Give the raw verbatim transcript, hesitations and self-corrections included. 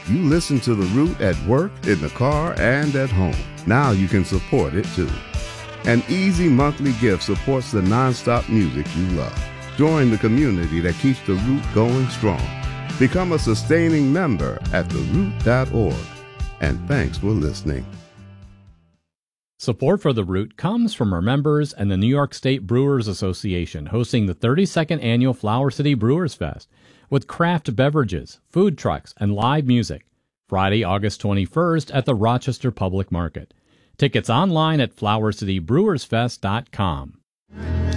You listen to The Root at work, in the car, and at home. Now you can support it too. An easy monthly gift supports the nonstop music you love. Join the community that keeps The Root going strong. Become a sustaining member at the root dot org. And thanks for listening. Support for The Root comes from our members and the New York State Brewers Association, hosting the thirty-second Annual Flower City Brewers Fest with craft beverages, food trucks, and live music. Friday, August twenty-first at the Rochester Public Market. Tickets online at flower city brewers fest dot com.